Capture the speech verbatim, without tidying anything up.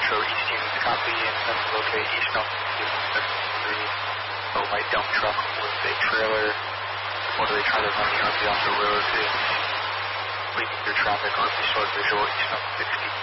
show East Units copy and then locate East Elm three. A light dump truck with a trailer. Or do they try to run the R V off the road? Is leading through traffic on the short visual East Elm sixty.